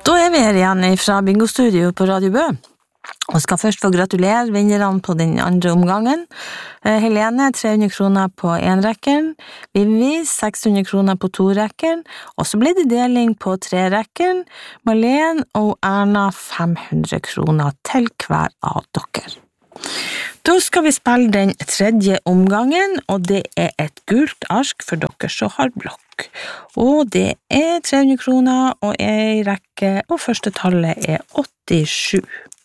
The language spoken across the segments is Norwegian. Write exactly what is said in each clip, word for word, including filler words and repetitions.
Da er vi her igjen fra Bingo Studio på Radio Bø, og skal først få gratulere vinnerne på den andre omgangen. Helene, tre hundre kroner på en rekken, Vivi, seks hundre kroner på to rekken, og så ble det deling på tre rekken, Marlene og Erna fem hundre kroner til hver av dere. Da skal vi spille den tredje omgangen, og det er et gult ark for dere som har blokk. Og det er tre hundre kroner og en rekke, og første tallet er åttisju.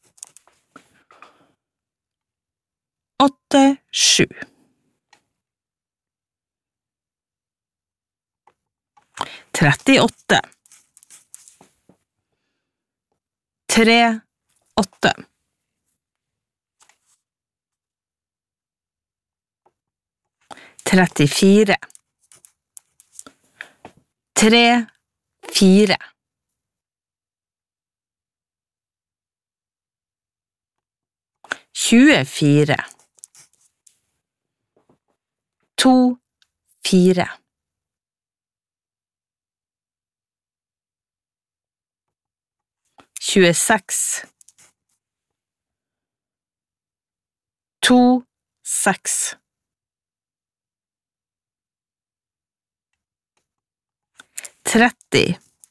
åtte sju. trettiåtte. tre åtte. trettifire. tre fire. tjuefire. to fire. tjueseks. to seks. tretti.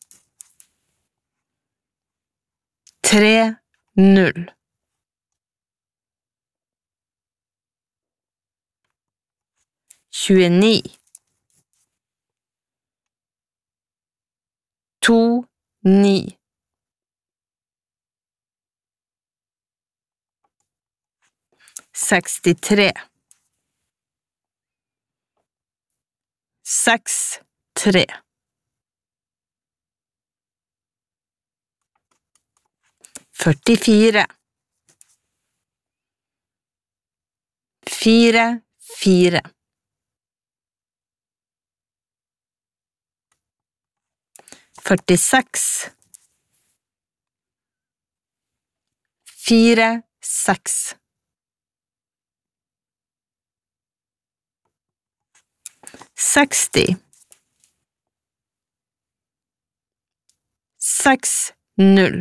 tre null. tjueni. to ni. sekstitre. seks tre. førtifire. fire fire. førtiseks. fire seks. seksti. seks null.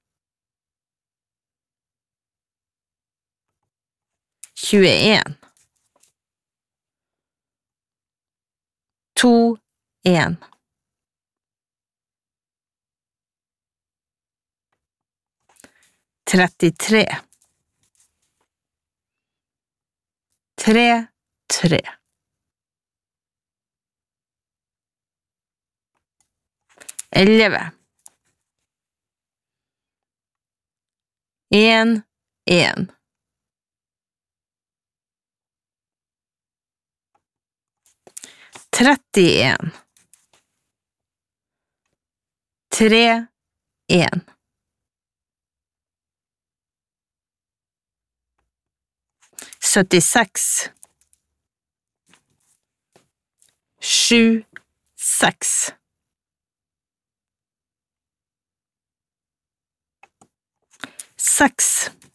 tjueen. to en. trettitre. tre tre. elleve. en en. trettien. tre en. syttiseks. sju seks. seks.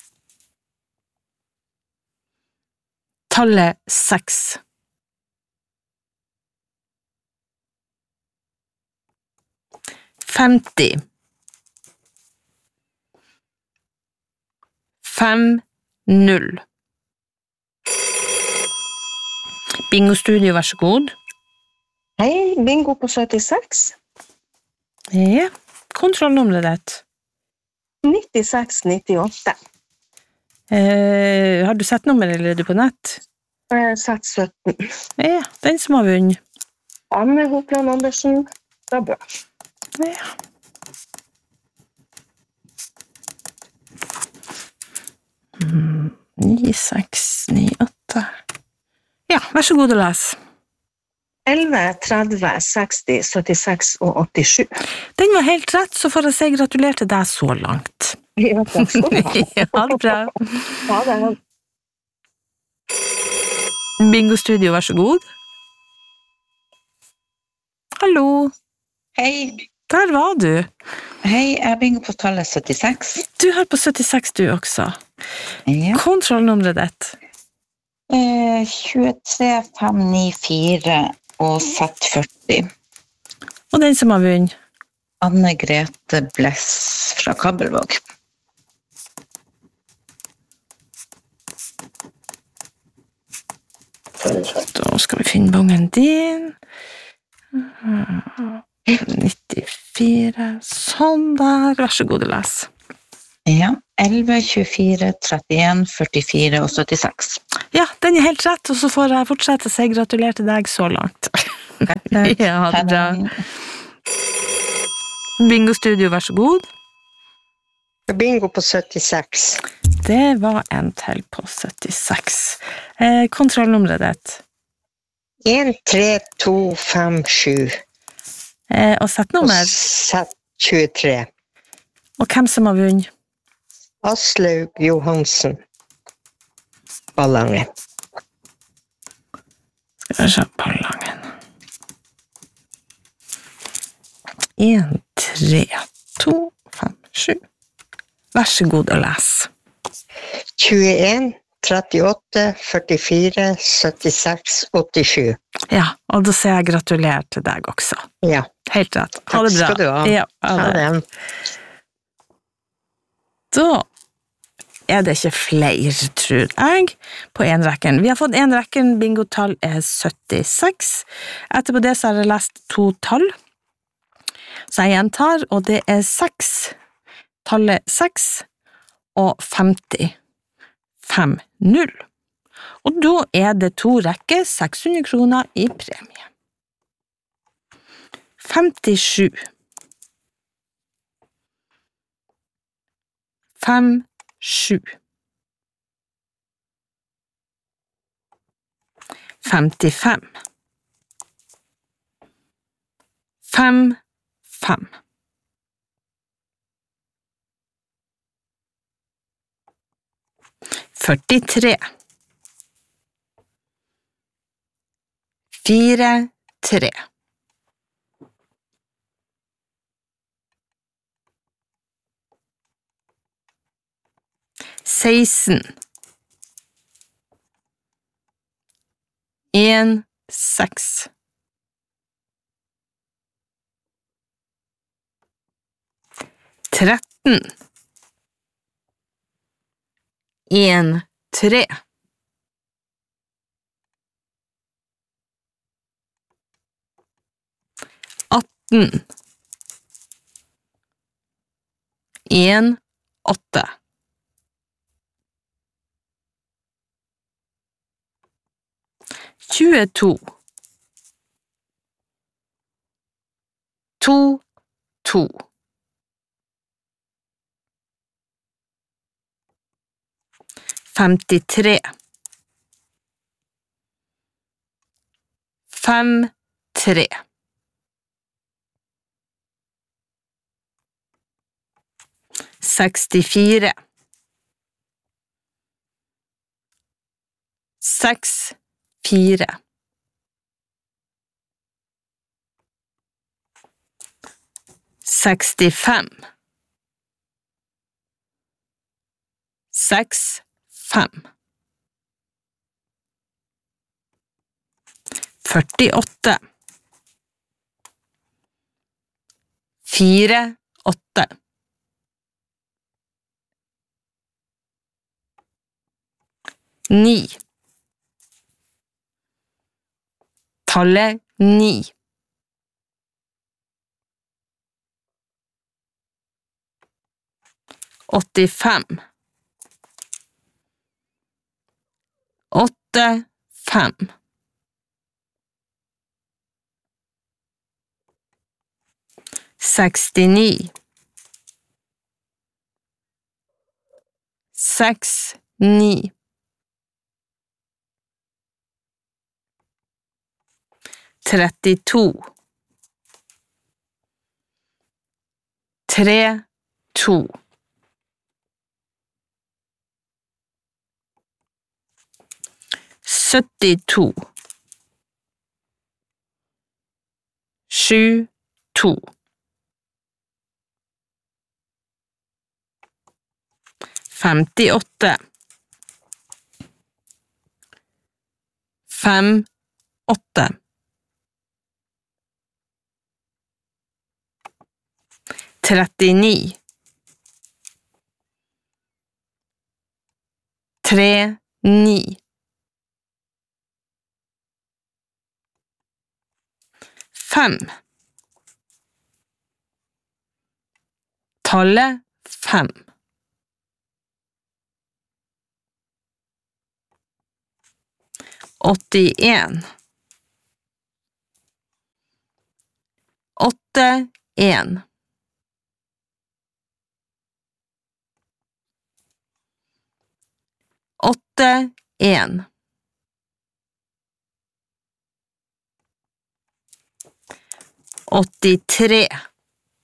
Tallet seks. femti. fem null. Bingo Studio, vær så god. Hei, bingo på syttiseks. Ja, kontrollnummeret ditt. nittiseks nittiåtte. Eh, har du sett nummer, eller er du på nett? Jeg har sett sytten. Ja, den som har vunnet. Anne Hopland Andersen, da bra. Ja. Mm, ni seks ni åtte. Ja, vær så god å lese. elleve tretti seksti syttiseks og åttisju. Den var helt rett, så får jeg si gratulerer til deg så langt. Ja, takk skal du ha. Ja, ha det bra. Ha det. Bingo Studio, vær så god. Hallo. Hei. Der var du. Hei, jeg bingo på tallet syttiseks. Du har på syttiseks du også. Ja. Kontrollnummeret ditt. Eh, tjuetre fem ni fire og sett førti. Og den som har vunnet. Anne Grete Bless fra Kabelvåg. Da skal vi finne bongen din. nittifire, sånn der. Vær så god, les. Ja, elleve, tjuefire, trettien, førtifire og syttiseks. Ja, den er helt rett, og så får jeg fortsette å si gratulerer til deg så langt. Ja, det er bra. Bingo Studio, vær så god. Bingo på syttiseks. Det var en til på syttiseks. Eh, kontrollnummeret ditt. en, tre, to, fem, sju. Eh, og sett Og nummer. sett tjuetre. Og hvem som har vunnet. Aslaug Johansen. Ballangen. Skal vi se på langen. en, tre, to, fem, sju. Vær så god å lese. tjueen, trettiåtte, førtifire, syttiseks, åttisju. Ja, og da sier jeg gratulerer til deg også. Ja, Helt rett. Ha det takk bra. skal du ha. Ja, ha Ha det. det. Da er det ikke flere, tror jeg, på en rekken. Vi har fått en rekken, bingotall er syttiseks. Etterpå det så har jeg lest to tall. Så jeg gjentar, og det er seks. Tallet seks og femti. fem null. Og da er det to rekker, seks hundre kroner i premie. femtisju. Fem, sju. Femtifem. Fem, fem. Førtitre. Fire, tre. Seksten. En, seks. Tretten. En, tre. Atten. En, åtte. Tjueto. To, to. Femtitre. Fem, tre. Sekstifire. Seks, fire. Sekstifem. Seks, fem. Førtiåtte. Fire, åtte. Ni. Tallet ni. Åttifem. Åtte, fem. Sekstini. Seks, ni. Trettito. Tre, to. Syttito. Sju, to. Femtiåtte. Fem, åtte. trettini, tre, ni, fem, tallet fem, åttien, åtte, en, åtte, en, åttitre,